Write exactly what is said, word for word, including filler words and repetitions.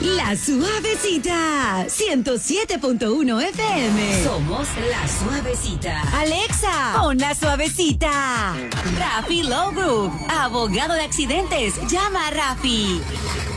La Suavecita, ciento siete punto uno F M. Somos La Suavecita. Alexa, pon La Suavecita. Rafi Law Group, abogado de accidentes. Llama a Rafi.